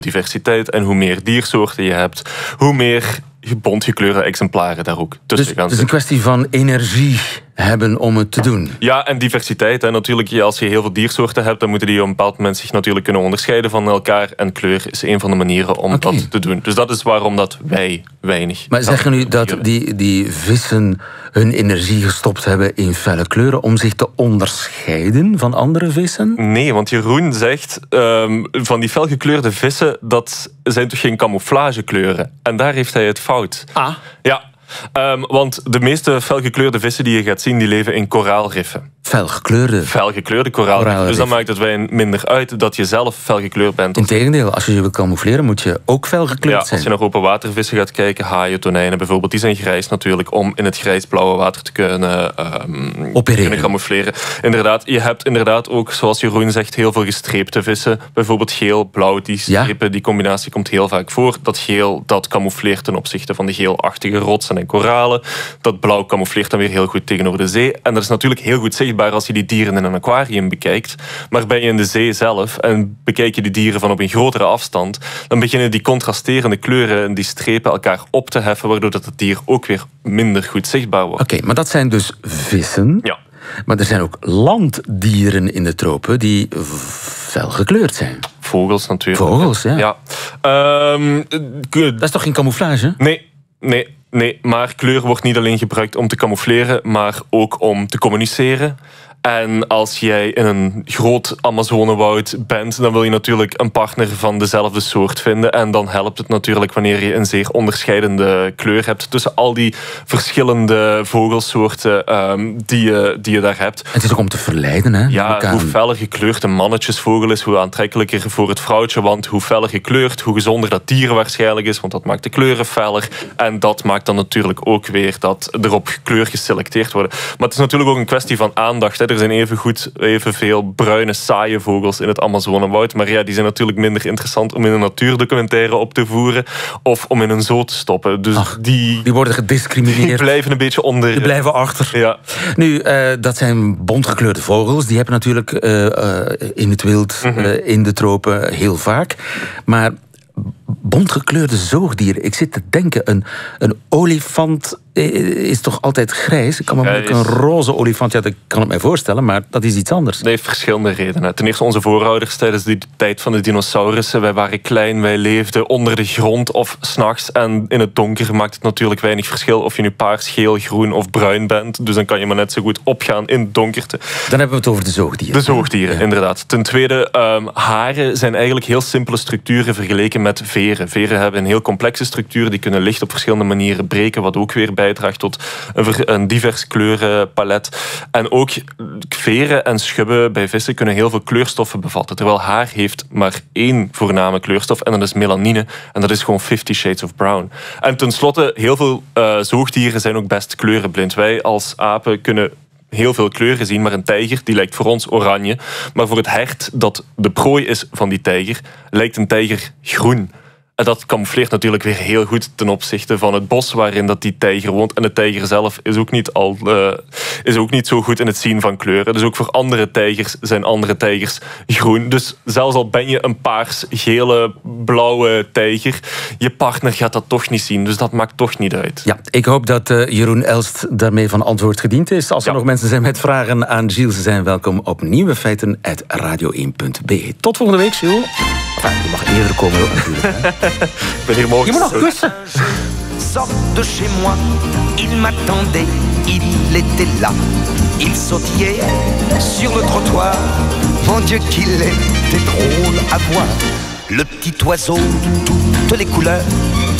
diversiteit. En hoe meer diersoorten je hebt, hoe meer bontgekleurde exemplaren daar ook tussen gaan zitten. Het is een kwestie van energie hebben om het te doen. Ja, en diversiteit. Hè. Natuurlijk, als je heel veel diersoorten hebt, dan moeten die op een bepaald moment zich natuurlijk kunnen onderscheiden van elkaar. En kleur is een van de manieren om dat te doen. Dus dat is waarom dat wij weinig... Maar zeggen u dat die vissen hun energie gestopt hebben in felle kleuren om zich te onderscheiden van andere vissen? Nee, want Jeroen zegt van die felgekleurde vissen, dat zijn toch geen camouflagekleuren? En daar heeft hij het fout. Ah. Ja. Want de meeste felgekleurde vissen die je gaat zien, die leven in koraalriffen. Felgekleurde koraalriffen. Dus dan maakt het minder uit dat je zelf felgekleurd bent. Integendeel, als je je wil camoufleren, moet je ook felgekleurd zijn. Als je naar openwatervissen gaat kijken, haaien, tonijnen bijvoorbeeld, die zijn grijs natuurlijk, om in het grijsblauwe water te kunnen camoufleren. Inderdaad, je hebt inderdaad ook, zoals Jeroen zegt, heel veel gestreepte vissen. Bijvoorbeeld geel, blauw, die strepen, die combinatie komt heel vaak voor. Dat geel, dat camoufleert ten opzichte van de geelachtige rotsen en koralen. Dat blauw camoufleert dan weer heel goed tegenover de zee. En dat is natuurlijk heel goed zichtbaar als je die dieren in een aquarium bekijkt. Maar ben je in de zee zelf en bekijk je die dieren van op een grotere afstand, dan beginnen die contrasterende kleuren en die strepen elkaar op te heffen, waardoor dat het dier ook weer minder goed zichtbaar wordt. Oké, maar dat zijn dus vissen. Ja. Maar er zijn ook landdieren in de tropen die fel gekleurd zijn. Vogels natuurlijk. Vogels, ja. Dat is toch geen camouflage? Nee, maar kleur wordt niet alleen gebruikt om te camoufleren, maar ook om te communiceren. En als jij in een groot Amazonewoud bent, dan wil je natuurlijk een partner van dezelfde soort vinden. En dan helpt het natuurlijk wanneer je een zeer onderscheidende kleur hebt tussen al die verschillende vogelsoorten die je daar hebt. Het is ook om te verleiden, hè? Ja, hoe feller gekleurd een mannetjesvogel is, hoe aantrekkelijker voor het vrouwtje. Want hoe feller gekleurd, hoe gezonder dat dier waarschijnlijk is. Want dat maakt de kleuren feller. En dat maakt dan natuurlijk ook weer dat er op kleur geselecteerd worden. Maar het is natuurlijk ook een kwestie van aandacht, hè. Er zijn evenveel bruine, saaie vogels in het Amazonewoud. Maar ja, die zijn natuurlijk minder interessant om in een natuurdocumentaire op te voeren of om in een zoo te stoppen. Dus die worden gediscrimineerd. Die blijven een beetje onder. Die blijven achter. Ja. Nu, dat zijn bontgekleurde vogels. Die hebben natuurlijk in het wild, in de tropen, heel vaak. Maar bontgekleurde zoogdieren. Ik zit te denken, een olifant is toch altijd grijs? Ik kan me ook een roze olifant, dat kan ik mij voorstellen, maar dat is iets anders. Dat heeft verschillende redenen. Ten eerste, onze voorouders tijdens de tijd van de dinosaurussen, wij waren klein, wij leefden onder de grond of 's nachts. En in het donker maakt het natuurlijk weinig verschil of je nu paars, geel, groen of bruin bent. Dus dan kan je maar net zo goed opgaan in het donkerte. Dan hebben we het over de zoogdieren. De zoogdieren, inderdaad. Ten tweede, haren zijn eigenlijk heel simpele structuren vergeleken met veren. Veren hebben een heel complexe structuur, die kunnen licht op verschillende manieren breken, wat ook weer bijdraagt tot een divers kleurenpalet. En ook veren en schubben bij vissen kunnen heel veel kleurstoffen bevatten. Terwijl haar heeft maar één voorname kleurstof en dat is melanine. En dat is gewoon 50 Shades of Brown. En tenslotte, heel veel zoogdieren zijn ook best kleurenblind. Wij als apen kunnen heel veel kleuren zien, maar een tijger die lijkt voor ons oranje. Maar voor het hert dat de prooi is van die tijger, lijkt een tijger groen. En dat camoufleert natuurlijk weer heel goed ten opzichte van het bos waarin dat die tijger woont. En de tijger zelf is ook niet zo goed in het zien van kleuren. Dus ook voor andere tijgers zijn andere tijgers groen. Dus zelfs al ben je een paars, gele, blauwe tijger, je partner gaat dat toch niet zien. Dus dat maakt toch niet uit. Ja, ik hoop dat Jeroen Elst daarmee van antwoord gediend is. Als er nog mensen zijn met vragen aan Gilles, ze zijn welkom op nieuwefeiten@radio1.be. Tot volgende week, Gilles. Enfin, je mag eerder komen ook natuurlijk. Ik ben hier morgen. Je moet nog kussen. Sort de chez moi, il m'attendait, il était là. Il sautillait sur le trottoir. Mon Dieu qu'il était drôle à voir. Le petit oiseau de toutes les couleurs